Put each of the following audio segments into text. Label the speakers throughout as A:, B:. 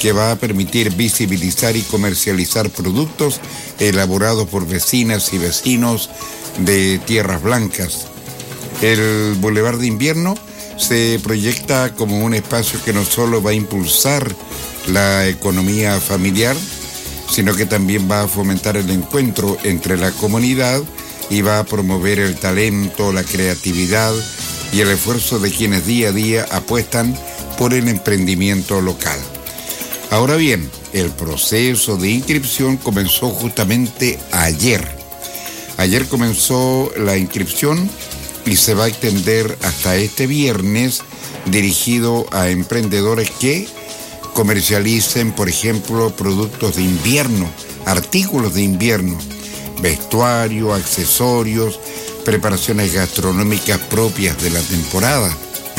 A: que va a permitir visibilizar y comercializar productos elaborados por vecinas y vecinos de Tierras Blancas. El Boulevard de Invierno se proyecta como un espacio que no solo va a impulsar la economía familiar, sino que también va a fomentar el encuentro entre la comunidad y va a promover el talento, la creatividad y el esfuerzo de quienes día a día apuestan por el emprendimiento local. Ahora bien, el proceso de inscripción comenzó justamente ayer. Ayer comenzó la inscripción y se va a extender hasta este viernes, dirigido a emprendedores que comercialicen, por ejemplo, productos de invierno, artículos de invierno, vestuario, accesorios, preparaciones gastronómicas propias de la temporada.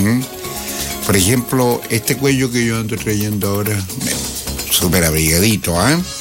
A: Por ejemplo, este cuello que yo ando trayendo ahora, súper abrigadito,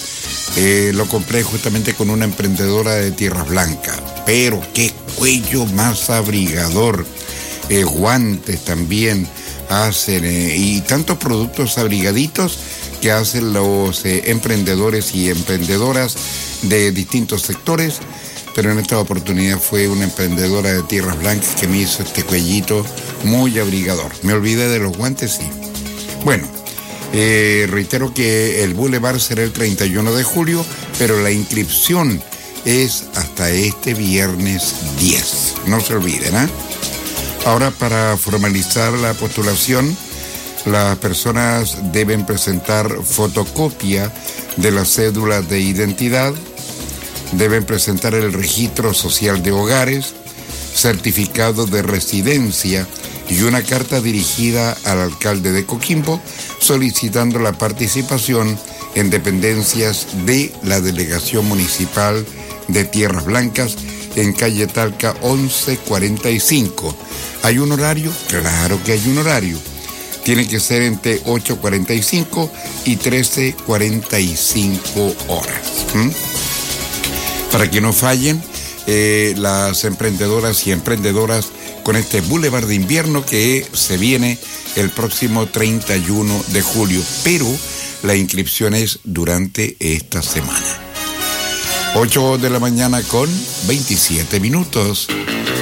A: lo compré justamente con una emprendedora de Tierras Blancas. Pero qué cuello más abrigador. Guantes también hacen, y tantos productos abrigaditos que hacen los emprendedores y emprendedoras de distintos sectores. Pero en esta oportunidad fue una emprendedora de Tierras Blancas que me hizo este cuellito muy abrigador. Me olvidé de los guantes, sí. Bueno, reitero que el Boulevard será el 31 de julio, pero la inscripción es hasta este viernes 10. No se olviden, ¿eh? Ahora, para formalizar la postulación, las personas deben presentar fotocopia de la cédula de identidad, deben presentar el registro social de hogares, certificado de residencia y una carta dirigida al alcalde de Coquimbo solicitando la participación en dependencias de la Delegación Municipal de Tierras Blancas en calle Talca 1145. ¿Hay un horario? Claro que hay un horario. Tiene que ser entre 8:45 y 13:45 horas. Para que no fallen las emprendedoras y emprendedoras con este Boulevard de Invierno que se viene el próximo 31 de julio. Pero la inscripción es durante esta semana. 8 de la mañana con 27 minutos.